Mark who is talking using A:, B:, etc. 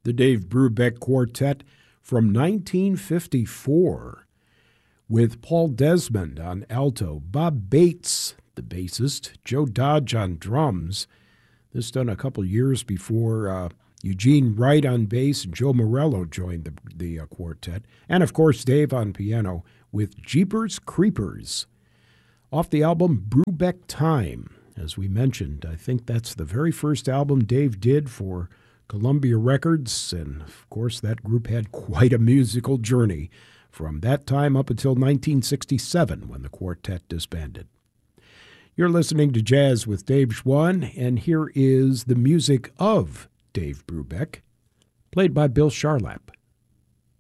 A: the Dave Brubeck Quartet from 1954, with Paul Desmond on alto, Bob Bates, the bassist, Joe Dodge on drums. This done a couple years before Eugene Wright on bass and Joe Morello joined the quartet. And, of course, Dave on piano with Jeepers Creepers. Off the album Brubeck Time. As we mentioned, I think that's the very first album Dave did for Columbia Records. And, of course, that group had quite a musical journey from that time up until 1967 when the quartet disbanded. You're listening to Jazz with Dave Schwann, and here is the music of Dave Brubeck, played by Bill Charlap.